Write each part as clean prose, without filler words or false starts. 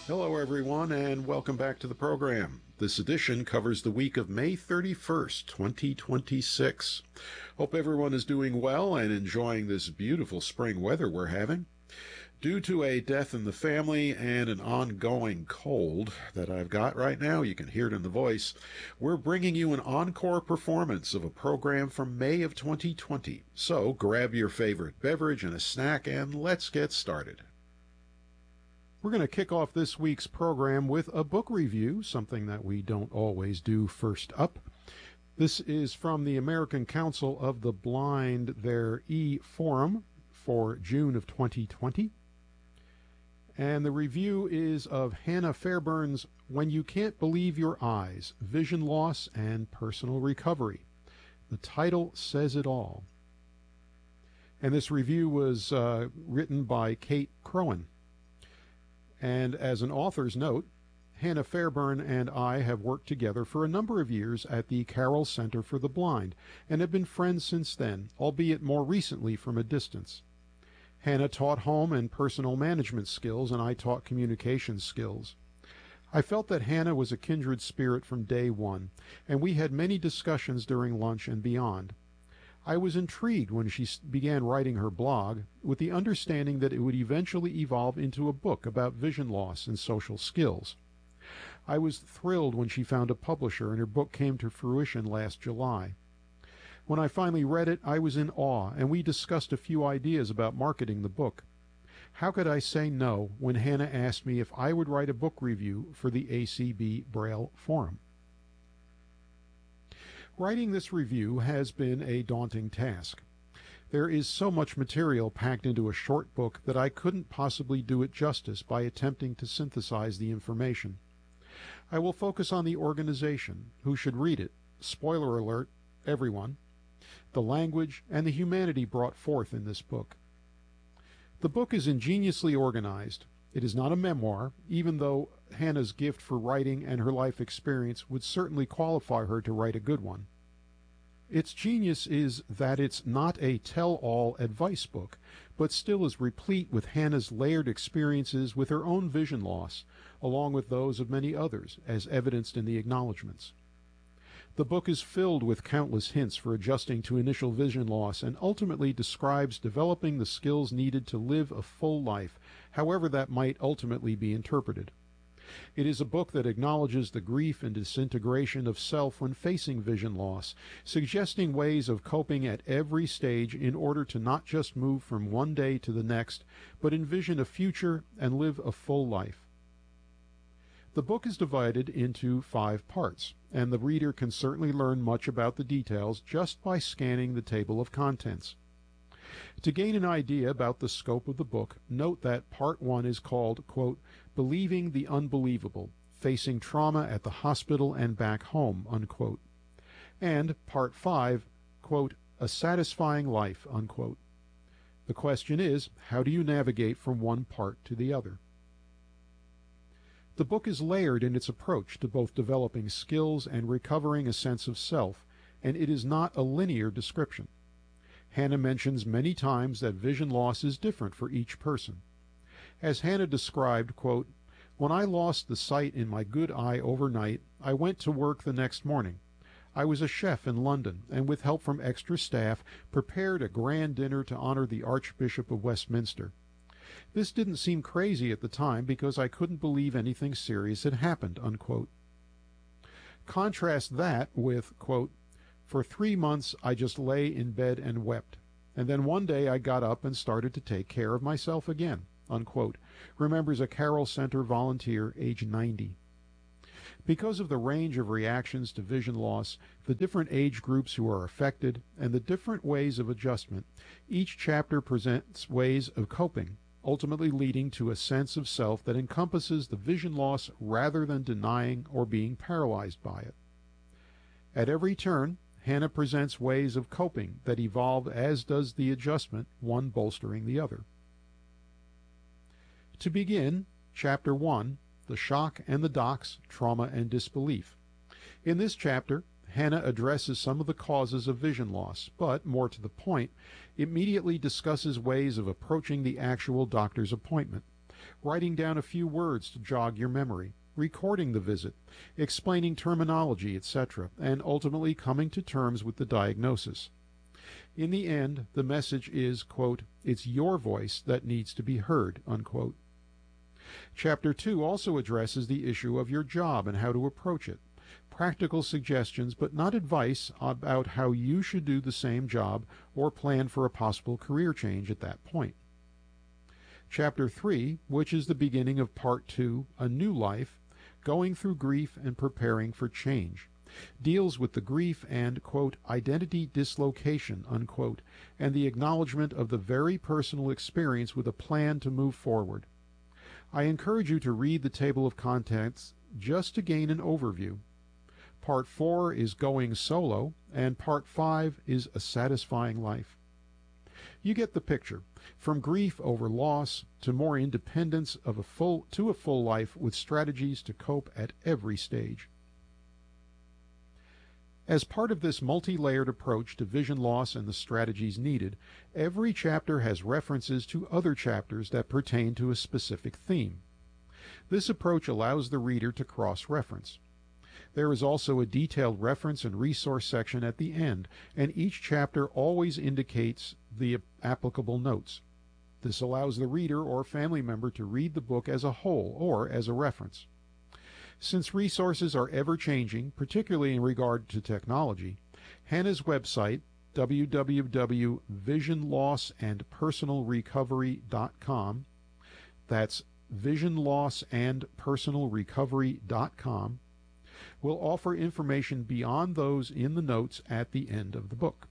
Hello, everyone, and welcome back to the program. This edition covers the week of May 31st, 2026. Hope everyone is doing well and enjoying this beautiful spring weather we're having. Due to a death in the family and an ongoing cold that I've got right now, you can hear it in the voice, we're bringing you an encore performance of a program from May of 2020. So grab your favorite beverage and a snack and let's get started. We're going to kick off this week's program with a book review, something that we don't always do first up. This is from the American Council of the Blind, their e-forum for June of 2020. And the review is of Hannah Fairbairn's When You Can't Believe Your Eyes, Vision Loss and Personal Recovery. The title says it all. And this review was written by Kate Crowan. And as an author's note, Hannah Fairbairn and I have worked together for a number of years at the Carroll Center for the Blind and have been friends since then, albeit more recently from a distance. Hannah taught home and personal management skills, and I taught communication skills. I felt that Hannah was a kindred spirit from day one, and we had many discussions during lunch and beyond. I was intrigued when she began writing her blog, with the understanding that it would eventually evolve into a book about vision loss and social skills. I was thrilled when she found a publisher and her book came to fruition last July. When I finally read it, I was in awe, and we discussed a few ideas about marketing the book. How could I say no when Hannah asked me if I would write a book review for the ACB Braille Forum? Writing this review has been a daunting task. There is so much material packed into a short book that I couldn't possibly do it justice by attempting to synthesize the information. I will focus on the organization, who should read it, spoiler alert, everyone, the language, and the humanity brought forth in this book. The book is ingeniously organized. It is not a memoir, even though Hannah's gift for writing and her life experience would certainly qualify her to write a good one. Its genius is that it's not a tell-all advice book, but still is replete with Hannah's layered experiences with her own vision loss, along with those of many others, as evidenced in the acknowledgments. The book is filled with countless hints for adjusting to initial vision loss and ultimately describes developing the skills needed to live a full life, however that might ultimately be interpreted. It is a book that acknowledges the grief and disintegration of self when facing vision loss, suggesting ways of coping at every stage in order to not just move from one day to the next, but envision a future and live a full life. The book is divided into 5 parts, and the reader can certainly learn much about the details just by scanning the table of contents. To gain an idea about the scope of the book, note that Part 1 is called, quote, Believing the Unbelievable, Facing Trauma at the Hospital and Back Home, unquote, and Part 5, quote, A Satisfying Life, unquote. The question is, how do you navigate from one part to the other? The book is layered in its approach to both developing skills and recovering a sense of self, and it is not a linear description. Hannah mentions many times that vision loss is different for each person. As Hannah described, quote, When I lost the sight in my good eye overnight, I went to work the next morning. I was a chef in London, and with help from extra staff, prepared a grand dinner to honor the Archbishop of Westminster. This didn't seem crazy at the time because I couldn't believe anything serious had happened, unquote. Contrast that with, quote, For 3 months I just lay in bed and wept, and then one day I got up and started to take care of myself again, unquote, remembers a Carroll Center volunteer, age 90. Because of the range of reactions to vision loss, the different age groups who are affected, and the different ways of adjustment, each chapter presents ways of coping, ultimately leading to a sense of self that encompasses the vision loss rather than denying or being paralyzed by it. At every turn, Hannah presents ways of coping that evolve as does the adjustment, one bolstering the other. To begin, Chapter 1, The Shock and the Docs, Trauma and Disbelief. In this chapter, Hannah addresses some of the causes of vision loss, but, more to the point, immediately discusses ways of approaching the actual doctor's appointment. writing down a few words to jog your memory, recording the visit, explaining terminology, etc., and ultimately coming to terms with the diagnosis. In the end, the message is, quote, "It's your voice that needs to be heard," unquote. Chapter 2 also addresses the issue of your job and how to approach it. Practical suggestions, but not advice about how you should do the same job or plan for a possible career change at that point. Chapter 3, which is the beginning of Part 2, A New Life, Going Through Grief and Preparing for Change, deals with the grief and, quote, "identity dislocation," unquote, and the acknowledgement of the very personal experience with a plan to move forward. I encourage you to read the table of contents just to gain an overview. Part 4 is Going Solo, and Part 5 is A Satisfying Life. You get the picture. From grief over loss to more independence of a full life with strategies to cope at every stage. As part of this multi-layered approach to vision loss and the strategies needed, every chapter has references to other chapters that pertain to a specific theme. This approach allows the reader to cross-reference. There is also a detailed reference and resource section at the end, and each chapter always indicates the applicable notes. This allows the reader or family member to read the book as a whole or as a reference. Since resources are ever-changing, particularly in regard to technology, Hannah's website, www.visionlossandpersonalrecovery.com, that's visionlossandpersonalrecovery.com, will offer information beyond those in the notes at the end of the book.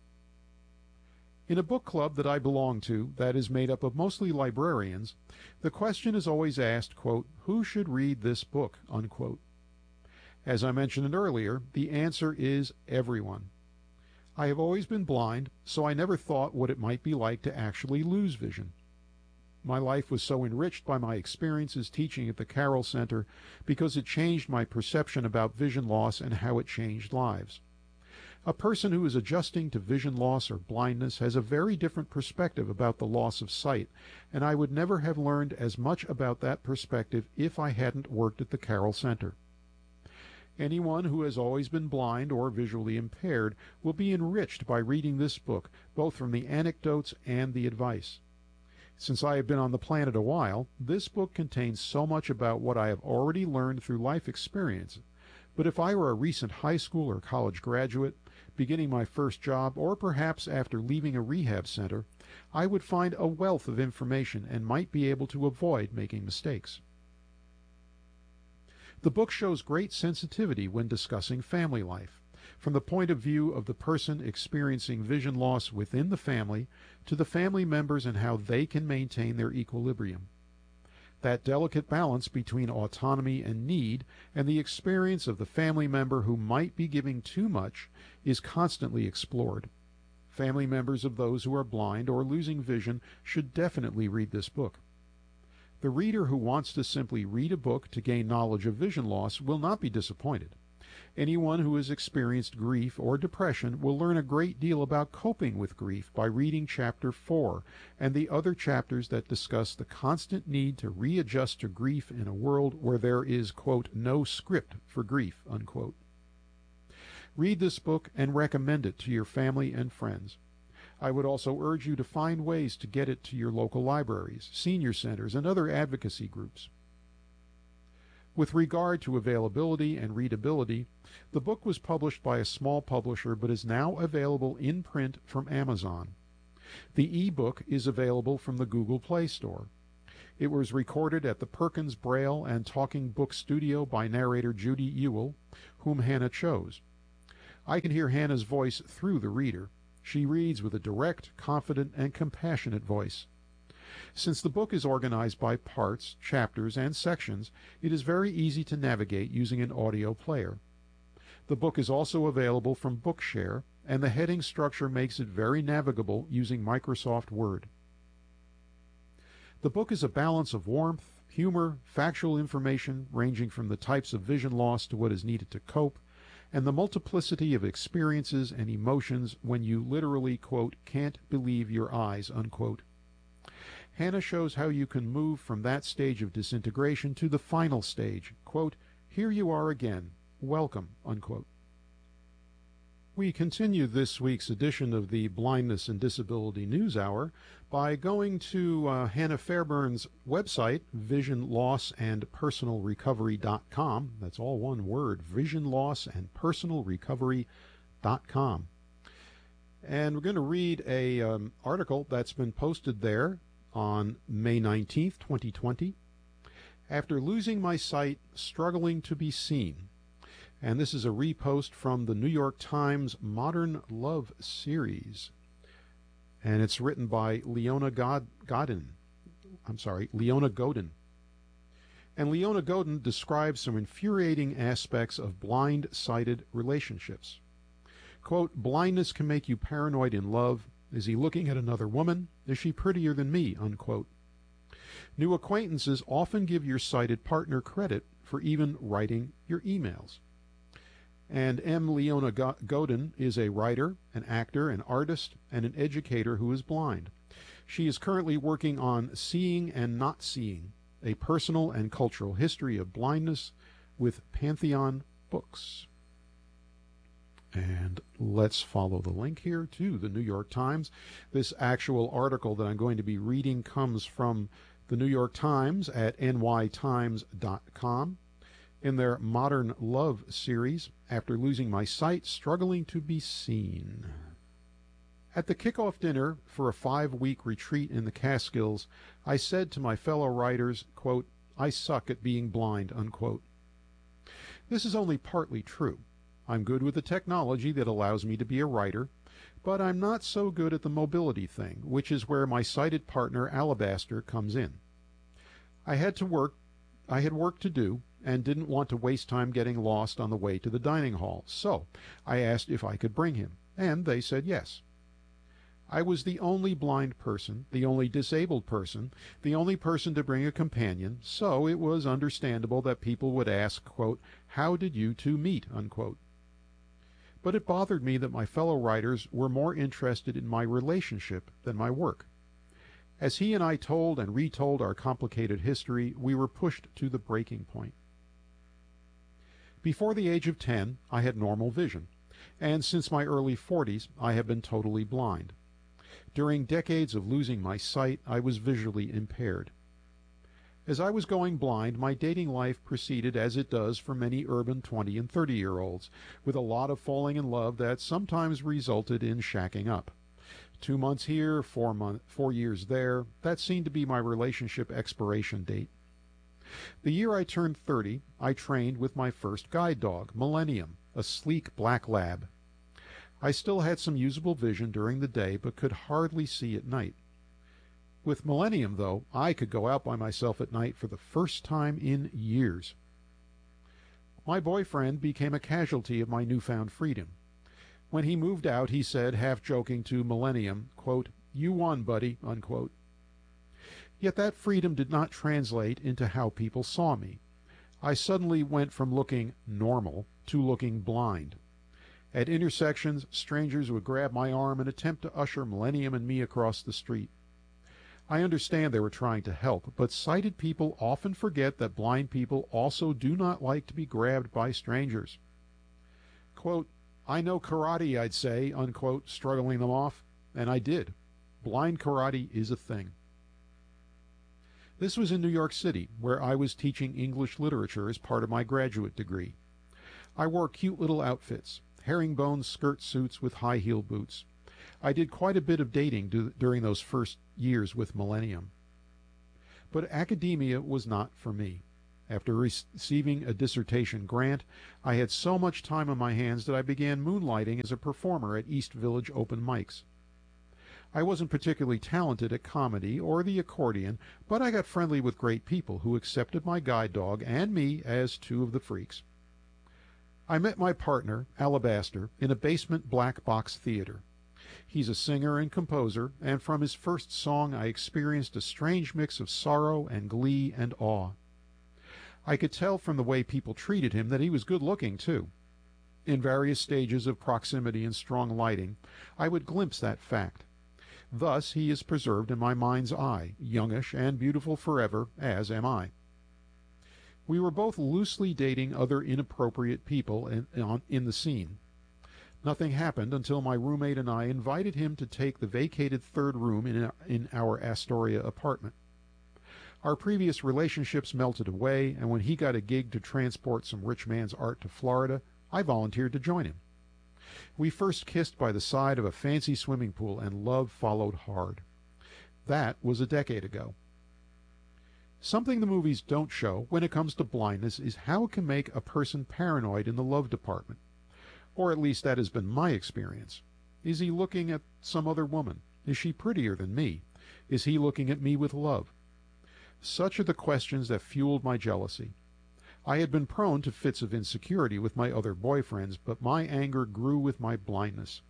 In a book club that I belong to that is made up of mostly librarians, the question is always asked, quote, "Who should read this book?" unquote. As I mentioned earlier, the answer is everyone. I have always been blind, so I never thought what it might be like to actually lose vision. My life was so enriched by my experiences teaching at the Carroll Center because it changed my perception about vision loss and how it changed lives. A person who is adjusting to vision loss or blindness has a very different perspective about the loss of sight, and I would never have learned as much about that perspective if I hadn't worked at the Carroll Center. Anyone who has always been blind or visually impaired will be enriched by reading this book, both from the anecdotes and the advice. Since I have been on the planet a while, this book contains so much about what I have already learned through life experience. But if I were a recent high school or college graduate, beginning my first job, or perhaps after leaving a rehab center, I would find a wealth of information and might be able to avoid making mistakes. The book shows great sensitivity when discussing family life, from the point of view of the person experiencing vision loss within the family to the family members and how they can maintain their equilibrium. That delicate balance between autonomy and need and the experience of the family member who might be giving too much is constantly explored. Family members of those who are blind or losing vision should definitely read this book. The reader who wants to simply read a book to gain knowledge of vision loss will not be disappointed. Anyone who has experienced grief or depression will learn a great deal about coping with grief by reading Chapter 4 and the other chapters that discuss the constant need to readjust to grief in a world where there is, quote, "no script for grief," unquote. Read this book and recommend it to your family and friends. I would also urge you to find ways to get it to your local libraries, senior centers, and other advocacy groups. With regard to availability and readability, the book was published by a small publisher but is now available in print from Amazon. The e-book is available from the Google Play Store. It was recorded at the Perkins Braille and Talking Book Studio by narrator Judy Ewell, whom Hannah chose. I can hear Hannah's voice through the reader. She reads with a direct, confident, and compassionate voice. Since the book is organized by parts, chapters, and sections, it is very easy to navigate using an audio player. The book is also available from Bookshare, and the heading structure makes it very navigable using Microsoft Word. The book is a balance of warmth, humor, factual information ranging from the types of vision loss to what is needed to cope, and the multiplicity of experiences and emotions when you literally, quote, "can't believe your eyes," unquote. Hannah shows how you can move from that stage of disintegration to the final stage. Quote, "Here you are again. Welcome," unquote. We continue this week's edition of the Blindness and Disability News Hour by going to Hannah Fairburn's website, visionlossandpersonalrecovery.com. That's all one word, visionlossandpersonalrecovery.com. And we're going to read a article that's been posted there on May 19th, 2020. After losing my sight, struggling to be seen. And this is a repost from the New York Times Modern Love series. And it's written by Leona Godin. And Leona Godin describes some infuriating aspects of blind-sighted relationships. Quote, "Blindness can make you paranoid in love. Is he looking at another woman? Is she prettier than me?" Unquote. New acquaintances often give your sighted partner credit for even writing your emails. And Leona Godin is a writer, an actor, an artist, and an educator who is blind. She is currently working on Seeing and Not Seeing, a personal and cultural history of blindness with Pantheon Books. And let's follow the link here to the New York Times. This actual article that I'm going to be reading comes from the New York Times at nytimes.com. In their Modern Love series, After Losing My Sight, Struggling to Be Seen. At the kickoff dinner for a 5-week retreat in the Catskills, I said to my fellow writers, quote, "I suck at being blind," unquote. This is only partly true. I'm good with the technology that allows me to be a writer, but I'm not so good at the mobility thing, which is where my sighted partner Alabaster comes in. I had work to do, and didn't want to waste time getting lost on the way to the dining hall, so I asked if I could bring him, and they said yes. I was the only blind person, the only disabled person, the only person to bring a companion, so it was understandable that people would ask, quote, "How did you two meet?" unquote. But it bothered me that my fellow writers were more interested in my relationship than my work. As he and I told and retold our complicated history, we were pushed to the breaking point. Before the age of 10, I had normal vision, and since my early 40s, I have been totally blind. During decades of losing my sight, I was visually impaired. As I was going blind, my dating life proceeded as it does for many urban 20 and 30-year-olds, with a lot of falling in love that sometimes resulted in shacking up. 2 months here, 4 years there, that seemed to be my relationship expiration date. The year I turned 30, I trained with my first guide dog, Millennium, a sleek black lab. I still had some usable vision during the day, but could hardly see at night. With Millennium, though, I could go out by myself at night for the first time in years. My boyfriend became a casualty of my newfound freedom. When he moved out, he said, half joking to Millennium, quote, "You won, buddy," unquote. Yet that freedom did not translate into how people saw me. I suddenly went from looking normal to looking blind. At intersections, strangers would grab my arm and attempt to usher Millennium and me across the street. I understand they were trying to help, but sighted people often forget that blind people also do not like to be grabbed by strangers. Quote, "I know karate," I'd say, unquote, struggling them off, and I did. Blind karate is a thing. This was in New York City, where I was teaching English literature as part of my graduate degree. I wore cute little outfits, herringbone skirt suits with high-heel boots. I did quite a bit of dating during those first years with Millennium. But academia was not for me. After receiving a dissertation grant, I had so much time on my hands that I began moonlighting as a performer at East Village open mics. I wasn't particularly talented at comedy or the accordion, but I got friendly with great people who accepted my guide dog and me as two of the freaks. I met my partner, Alabaster, in a basement black box theater. He's a singer and composer, and from his first song I experienced a strange mix of sorrow and glee and awe. I could tell from the way people treated him that he was good-looking, too. In various stages of proximity and strong lighting, I would glimpse that fact. Thus he is preserved in my mind's eye, youngish and beautiful forever, as am I. We were both loosely dating other inappropriate people in the scene. Nothing happened until my roommate and I invited him to take the vacated third room in our Astoria apartment. Our previous relationships melted away, and when he got a gig to transport some rich man's art to Florida, I volunteered to join him. We first kissed by the side of a fancy swimming pool, and love followed hard. That was a decade ago. Something the movies don't show when it comes to blindness is how it can make a person paranoid in the love department. Or at least that has been my experience. Is he looking at some other woman? Is she prettier than me? Is he looking at me with love? Such are the questions that fueled my jealousy. I had been prone to fits of insecurity with my other boyfriends, but my anger grew with my blindness.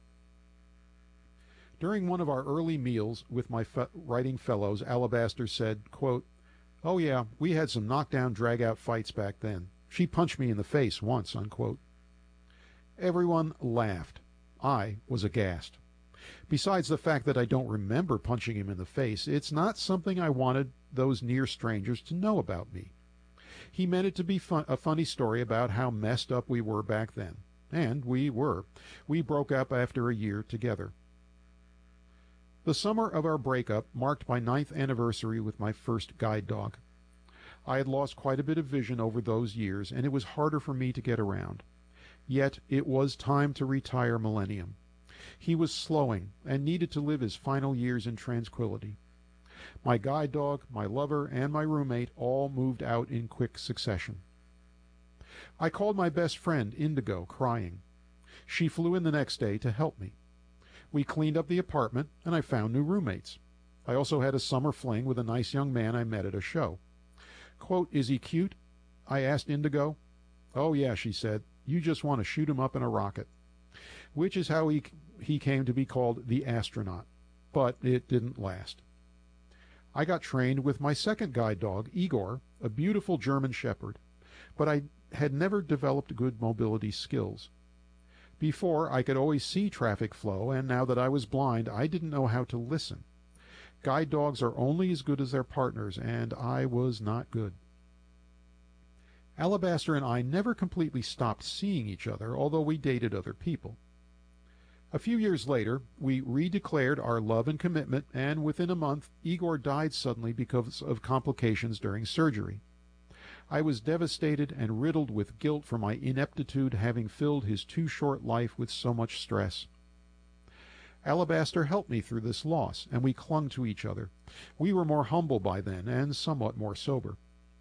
During one of our early meals with my writing fellows, Alabaster said, quote, "Oh yeah, we had some knockdown drag-out fights back then. She punched me in the face once," unquote. Everyone laughed. I was aghast. Besides the fact that I don't remember punching him in the face, it's not something I wanted those near strangers to know about me. He meant it to be a funny story about how messed up we were back then. And we were. We broke up after a year together. The summer of our breakup marked my 9th anniversary with my first guide dog. I had lost quite a bit of vision over those years, and it was harder for me to get around. Yet it was time to retire Millennium. He was slowing and needed to live his final years in tranquility. My guide dog, my lover, and my roommate all moved out in quick succession. I called my best friend, Indigo, crying. She flew in the next day to help me. We cleaned up the apartment, and I found new roommates. I also had a summer fling with a nice young man I met at a show. Quote, "Is he cute?" I asked Indigo. "Oh yeah," she said. "You just want to shoot him up in a rocket." Which is how he came to be called the Astronaut. But it didn't last. I got trained with my second guide dog, Igor, a beautiful German shepherd, but I had never developed good mobility skills. Before, I could always see traffic flow, and now that I was blind, I didn't know how to listen. Guide dogs are only as good as their partners, and I was not good. Alabaster and I never completely stopped seeing each other, although we dated other people. A few years later, we redeclared our love and commitment, and within a month, Igor died suddenly because of complications during surgery. I was devastated and riddled with guilt for my ineptitude, having filled his too short life with so much stress. Alabaster helped me through this loss, and we clung to each other. We were more humble by then, and somewhat more sober.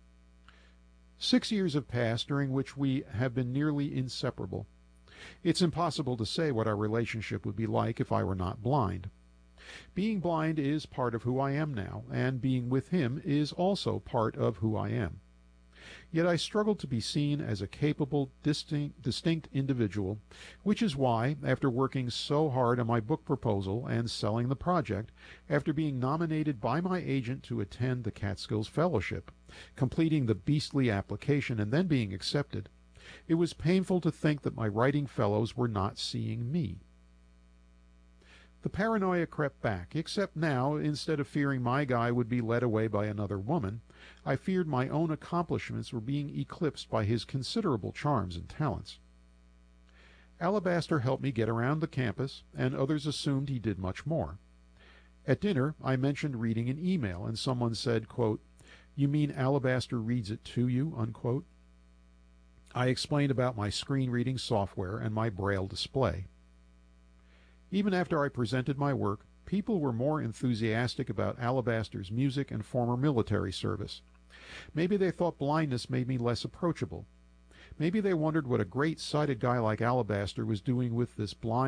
6 years have passed, during which we have been nearly inseparable. It's impossible to say what our relationship would be like if I were not blind. Being blind is part of who I am now, and being with him is also part of who I am. Yet I struggle to be seen as a capable, distinct individual, which is why, after working so hard on my book proposal and selling the project, after being nominated by my agent to attend the Catskills Fellowship, completing the beastly application and then being accepted, it was painful to think that my writing fellows were not seeing me. The paranoia crept back, except now, instead of fearing my guy would be led away by another woman, I feared my own accomplishments were being eclipsed by his considerable charms and talents. Alabaster helped me get around the campus, and others assumed he did much more. At dinner, I mentioned reading an email, and someone said, quote, "You mean Alabaster reads it to you?" unquote. I explained about my screen reading software and my Braille display. Even after I presented my work, people were more enthusiastic about Alabaster's music and former military service. Maybe they thought blindness made me less approachable. Maybe they wondered what a great sighted guy like Alabaster was doing with this blind